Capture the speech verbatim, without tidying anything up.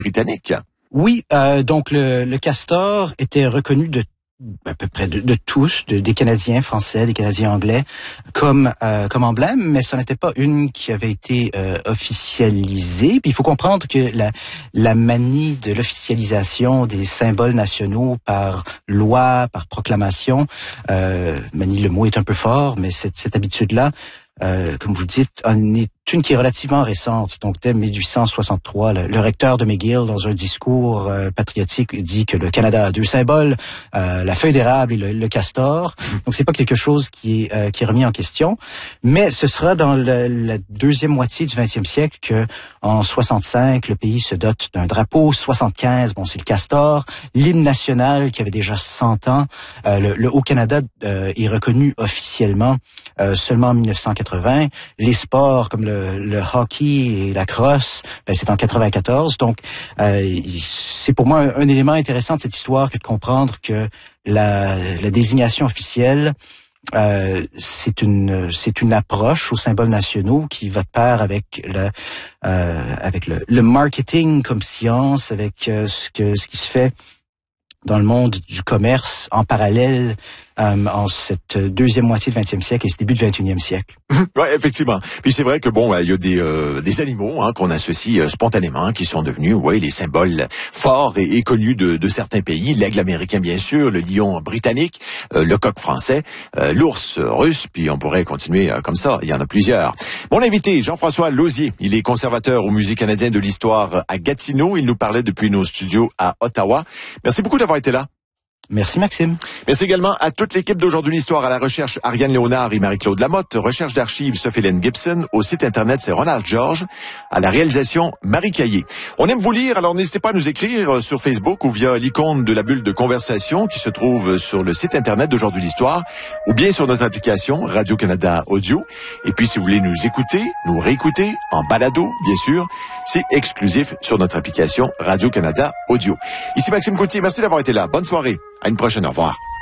britannique. Oui, euh, donc le, le castor était reconnu de à peu près de, de tous, de, des Canadiens français, des Canadiens anglais, comme euh, comme emblème, mais ce n'était pas une qui avait été euh, officialisée. Puis il faut comprendre que la la manie de l'officialisation des symboles nationaux par loi, par proclamation, euh, manie, le mot est un peu fort, mais cette, cette habitude-là, euh, comme vous dites, en est une qui est relativement récente. Donc, dès dix-huit cent soixante-trois, le, le recteur de McGill, dans un discours euh, patriotique, dit que le Canada a deux symboles, euh, la feuille d'érable et le, le castor. Donc, c'est pas quelque chose qui est, euh, qui est remis en question. Mais ce sera dans le, la deuxième moitié du vingtième siècle que, en soixante-cinq, le pays se dote d'un drapeau. soixante-quinze, bon, c'est le castor. L'hymne national, qui avait déjà cent ans, euh, le, le Haut-Canada euh, est reconnu officiellement euh, seulement en dix-neuf cent quatre-vingts. Les sports, comme le le hockey et la crosse, ben c'est en quatre-vingt-quatorze. Donc, euh, c'est pour moi un, un élément intéressant de cette histoire que de comprendre que la, la désignation officielle, euh, c'est une c'est une approche aux symboles nationaux qui va de pair avec le euh, avec le, le marketing comme science, avec euh, ce que ce qui se fait dans le monde du commerce en parallèle euh, en cette deuxième moitié du vingtième siècle et ce début du vingt et unième siècle. Oui, effectivement. Puis c'est vrai que bon, il y a des euh, des animaux hein, qu'on associe euh, spontanément, qui sont devenus, ouais, les symboles forts et, et connus de, de certains pays. L'aigle américain, bien sûr, le lion britannique, euh, le coq français, euh, l'ours russe. Puis on pourrait continuer euh, comme ça. Il y en a plusieurs. Mon invité, Jean-François Lauzier, il est conservateur au Musée canadien de l'histoire à Gatineau. Il nous parlait depuis nos studios à Ottawa. Merci beaucoup d'avoir été là. Merci Maxime. Merci également à toute l'équipe d'Aujourd'hui l'Histoire, à la recherche Ariane Léonard et Marie-Claude Lamotte, recherche d'archives Sophie-Hélène Gibson, au site internet c'est Ronald Georges, à la réalisation Marie Caillé. On aime vous lire, alors n'hésitez pas à nous écrire sur Facebook ou via l'icône de la bulle de conversation qui se trouve sur le site internet d'Aujourd'hui l'Histoire ou bien sur notre application Radio-Canada Audio. Et puis si vous voulez nous écouter, nous réécouter en balado, bien sûr, c'est exclusif sur notre application Radio-Canada Audio. Ici Maxime Coutier, merci d'avoir été là. Bonne soirée. À une prochaine, au revoir.